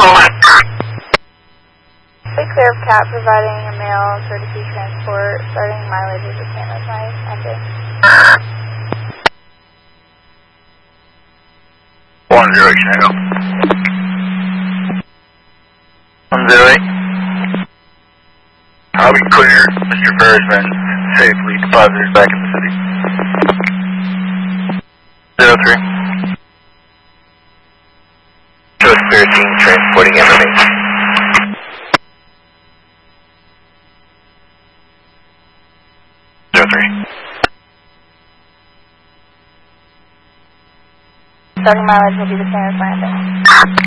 Clear of CAT providing a mail courtesy transport, starting mileage is the same as my ending. 10 Chicago. 108. I'll be clear. Mr. Ferris been safely deposited back in the city. 03. Just 13 transporting MMA. 03. Starting mileage will be the same as my ending.